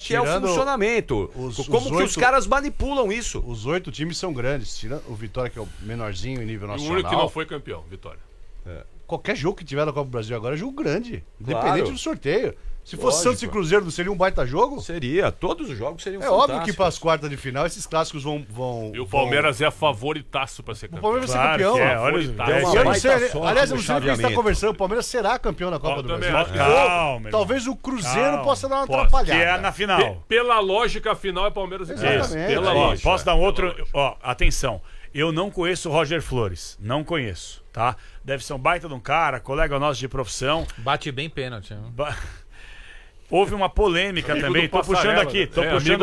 que é o funcionamento. Como que os caras manipulam isso? Os 8 times são grandes, tirando o Vitória, que é o menorzinho em nível nacional. O único que não foi campeão, Vitória. Qualquer jogo que tiver na Copa do Brasil agora é jogo grande, Claro. independente do sorteio. Se fosse Santos e Cruzeiro, não seria um baita jogo? Seria, todos os jogos seriam fantásticos. Óbvio que para as quartas de final esses clássicos vão... E o Palmeiras é favoritaço para ser campeão. O Palmeiras vai ser campeão. Eu não sei, aliás, eu não sei o que a gente está conversando. O Palmeiras será campeão na Copa do Brasil. Calma, talvez o Cruzeiro possa dar uma atrapalhada. Que é na final. Pela lógica, a final é Palmeiras e Exatamente. Pela lógica. Posso dar um outro... Ó, atenção. Eu não conheço o Roger Flores. Não conheço, tá? Deve ser um baita de um cara, colega nosso de profissão. Bate bem pênalti. Houve uma polêmica também, tô puxando aqui, tô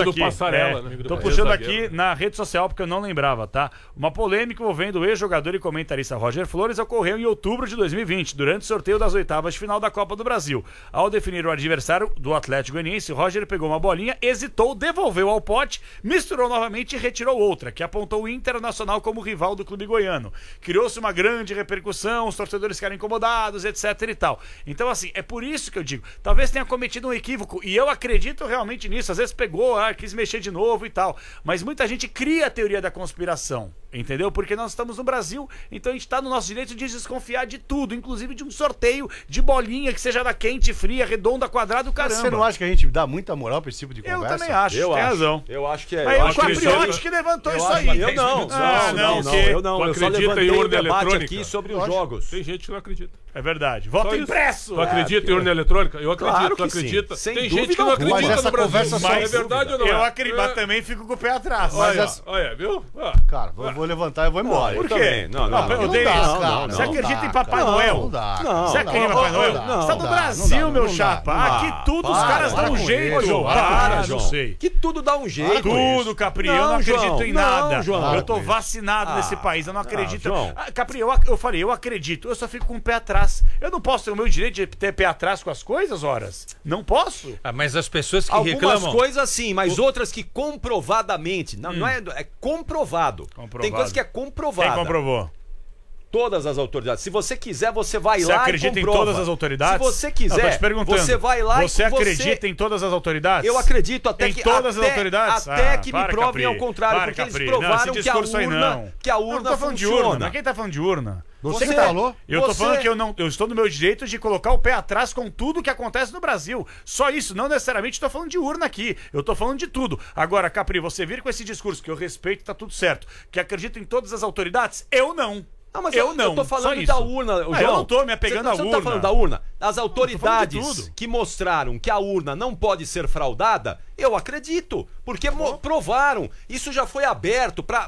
puxando aqui na rede social porque eu não lembrava, tá? Uma polêmica envolvendo o ex-jogador e comentarista Roger Flores ocorreu em outubro de 2020, durante o sorteio das oitavas de final da Copa do Brasil. Ao definir o adversário do Atlético Goianiense, Roger pegou uma bolinha, hesitou, devolveu ao pote, misturou novamente e retirou outra, que apontou o Internacional como rival do clube goiano. Criou-se uma grande repercussão, os torcedores ficaram incomodados, etc e tal. Então assim, é por isso que eu digo, talvez tenha cometido um equívoco, e eu acredito realmente nisso. Às vezes pegou, quis mexer de novo e tal, mas muita gente cria a teoria da conspiração, entendeu? Porque nós estamos no Brasil, então a gente está no nosso direito de desconfiar de tudo, inclusive de um sorteio de bolinha que seja da quente, fria, redonda, quadrada, caramba. Você não acha que a gente dá muita moral pra esse tipo de conversa? Eu também acho, tem razão. Eu acho que é. Mas o Capriotti que levantou isso aí. Eu não. Eu não. Eu só levantei o debate aqui sobre os jogos. Tem gente que não acredita. É verdade. Voto impresso! Tu acredita em urna eletrônica? Eu acredito, Claro tu acredita. Sem tem dúvida gente que não alguma. acredita Mas essa no Brasil. conversa só É verdade ou não? Eu acredito, mas também fico com o pé atrás. Olha, viu? Cara, eu vou levantar e vou embora. Por quê? Não. Você acredita em Papai Noel? Não dá. Você acredita em Papai Noel? Você tá no Brasil, meu chapa. Aqui tudo os caras dão um jeito, João. Não sei. Que tudo dá um jeito. Tudo, Capri. Eu não acredito em nada. Eu tô vacinado nesse país. Eu não acredito. Capri, eu falei, eu acredito. Eu só fico com o pé atrás. Eu não posso ter o meu direito de ter pé atrás com as coisas, horas? Não posso. Mas as pessoas que Algumas reclamam... coisas sim, mas outras que comprovadamente. Não é comprovado. Tem coisa que é comprovada. Quem comprovou? Todas as autoridades. Se você quiser, você vai Você lá e acredita comprova. em todas as autoridades? Se você quiser, tô te perguntando. você vai lá Você e acredita em todas as autoridades? Eu acredito até em que todas as autoridades? Até que me para, provem Capri. ao contrário, Para, porque eles Capri. provaram não, que a urna não tô falando de funciona. urna. Quem tá falando de urna? Você que falou? Eu tô falando que eu estou no meu direito de colocar o pé atrás com tudo que acontece no Brasil. Só isso, não necessariamente tô falando de urna aqui. Eu tô falando de tudo. Agora, Capri, você vir com esse discurso que eu respeito, tá tudo certo, que acredita em todas as autoridades, eu não. Não, mas eu não. Eu tô falando da urna, João. Eu não tô me apegando à urna. Você não tá falando da urna? As autoridades que mostraram que a urna não pode ser fraudada, eu acredito, porque provaram. Isso já foi aberto para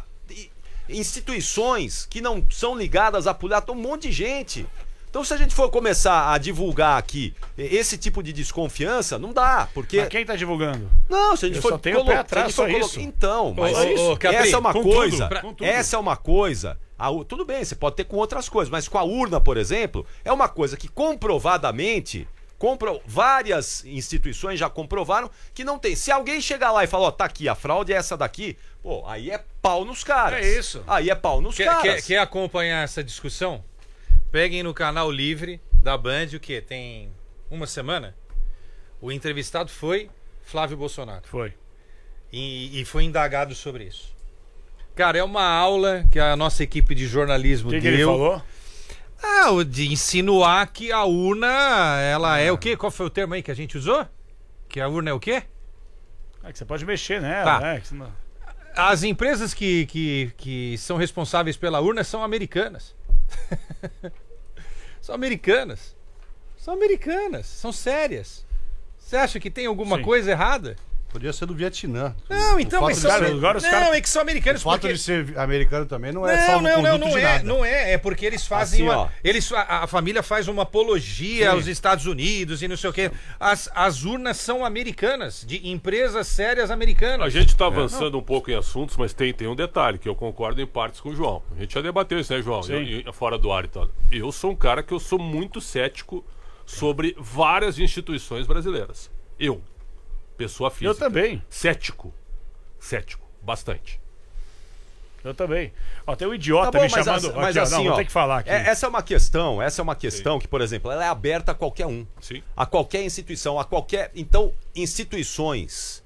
instituições que não são ligadas à polícia, um monte de gente. Então, se a gente for começar a divulgar aqui esse tipo de desconfiança, não dá, porque... Mas quem tá divulgando? Não, se a gente for só tenho o pé atrás, só isso. Então, mas Capri, essa é uma coisa. tudo. Essa é uma coisa. Tudo bem, você pode ter com outras coisas, mas com a urna, por exemplo, é uma coisa que comprovadamente, várias instituições já comprovaram que não tem. Se alguém chegar lá e falar, tá aqui, a fraude é essa daqui, pô, aí é pau nos caras. É isso. Aí é pau nos caras. Quer acompanhar essa discussão? Peguem no canal Livre da Band, o quê? Tem uma semana? O entrevistado foi Flávio Bolsonaro. Foi. E foi indagado sobre isso. Cara, é uma aula que a nossa equipe de jornalismo deu. O que ele falou? O de insinuar que a urna, ela é o quê? Qual foi o termo aí que a gente usou? Que a urna é o quê? Que você pode mexer nela, Tá. né? As empresas que são responsáveis pela urna são americanas. São americanas. São sérias. Você acha que tem alguma coisa errada? Podia ser do Vietnã. Não, então, mas é que são americanos. O fato de ser americano também não é salvo-conduto de nada. Não é. É porque eles fazem Assim, a família faz uma apologia aos Estados Unidos e não sei o quê. As urnas são americanas, de empresas sérias americanas. A gente tá avançando um pouco em assuntos, mas tem um detalhe que eu concordo em partes com o João. A gente já debateu isso, né, João? Fora do ar e tal. Eu sou um cara que eu sou muito cético sobre várias instituições brasileiras. Pessoa física. Eu também. Cético, bastante. Eu também. Tem um idiota me chamando. Mas aqui, assim, vou ter que falar aqui. Essa é uma questão que, por exemplo, ela é aberta a qualquer um. Sim. A qualquer instituição, Então, instituições